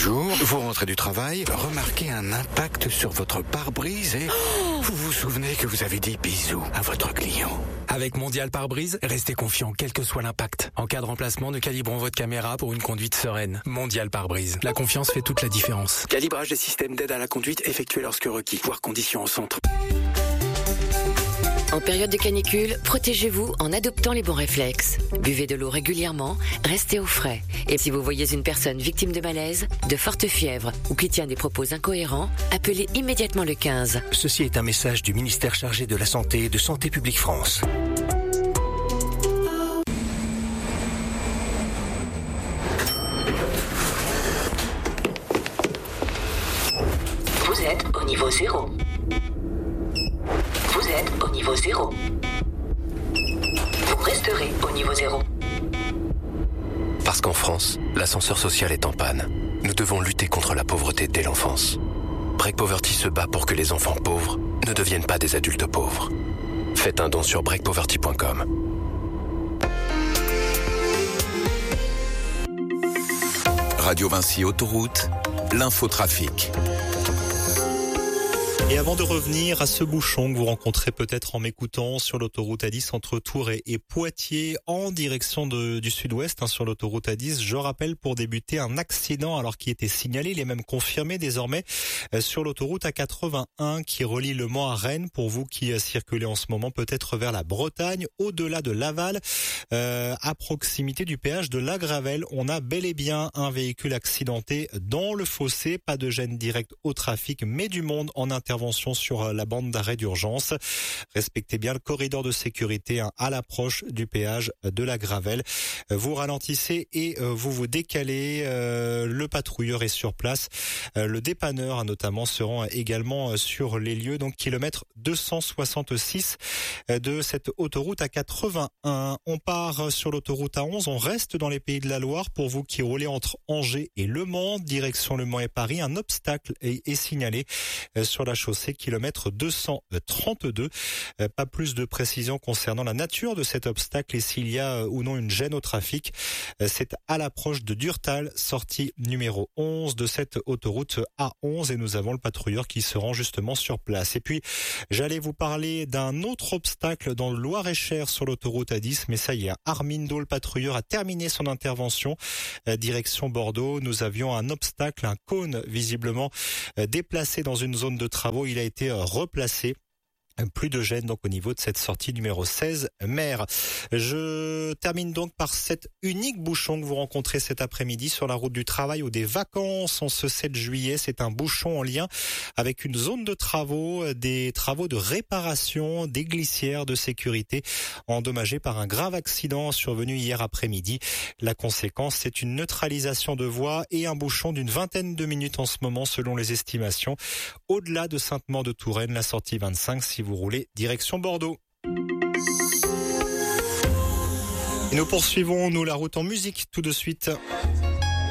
jour, vous rentrez du travail, remarquez un impact sur votre pare-brise et vous vous souvenez que vous avez dit bisous à votre client. Avec Mondial Pare-Brise, restez confiant quel que soit l'impact. En cas de remplacement, nous calibrons votre caméra pour une conduite sereine. Mondial Pare-Brise. La confiance fait toute la différence. Calibrage des systèmes d'aide à la conduite effectué lorsque requis. Voir conditions en centre. En période de canicule, protégez-vous en adoptant les bons réflexes. Buvez de l'eau régulièrement, restez au frais. Et si vous voyez une personne victime de malaise, de forte fièvre ou qui tient des propos incohérents, appelez immédiatement le 15. Ceci est un message du ministère chargé de la Santé et de Santé publique France. Vous êtes au niveau 0. Vous êtes au niveau 0. Vous resterez au niveau 0. Parce qu'en France, l'ascenseur social est en panne. Nous devons lutter contre la pauvreté dès l'enfance. Break Poverty se bat pour que les enfants pauvres ne deviennent pas des adultes pauvres. Faites un don sur breakpoverty.com. Radio Vinci Autoroute, l'infotrafic. Et avant de revenir à ce bouchon que vous rencontrez peut-être en m'écoutant sur l'autoroute A10 entre Tours et Poitiers en direction du sud-ouest sur l'autoroute A10, je rappelle pour débuter un accident alors qui était signalé, il est même confirmé désormais sur l'autoroute A81 qui relie Le Mans à Rennes pour vous qui circulez en ce moment peut-être vers la Bretagne, au-delà de Laval, à proximité du péage de La Gravelle. On a bel et bien un véhicule accidenté dans le fossé, pas de gêne directe au trafic mais du monde en intervention sur la bande d'arrêt d'urgence. Respectez bien le corridor de sécurité à l'approche du péage de La Gravelle. Vous ralentissez et vous vous décalez. Le patrouilleur est sur place. Le dépanneur notamment se rend également sur les lieux. Donc kilomètre 266 de cette autoroute A81. On part sur l'autoroute A11. On reste dans les Pays de la Loire. Pour vous qui roulez entre Angers et Le Mans, direction Le Mans et Paris, un obstacle est signalé sur la chaussée kilomètre 232. Pas plus de précision concernant la nature de cet obstacle et s'il y a ou non une gêne au trafic. C'est à l'approche de Durtal, sortie numéro 11 de cette autoroute A11 et nous avons le patrouilleur qui se rend justement sur place. Et puis, j'allais vous parler d'un autre obstacle dans le Loir-et-Cher sur l'autoroute A10, mais ça y est, Armindo, le patrouilleur, a terminé son intervention. Direction Bordeaux, nous avions un obstacle, un cône visiblement déplacé dans une zone de travaux. Il a été replacé. Plus de gêne donc au niveau de cette sortie numéro 16 mer. Je termine donc par cet unique bouchon que vous rencontrez cet après-midi sur la route du travail ou des vacances en ce 7 juillet. C'est un bouchon en lien avec une zone de travaux, des travaux de réparation des glissières de sécurité endommagées par un grave accident survenu hier après-midi. La conséquence, c'est une neutralisation de voies et un bouchon d'une vingtaine de minutes en ce moment selon les estimations. Au-delà de Sainte-Maure-de-Touraine, la sortie 25 si vous roulez direction Bordeaux. Et nous poursuivons, la route en musique tout de suite.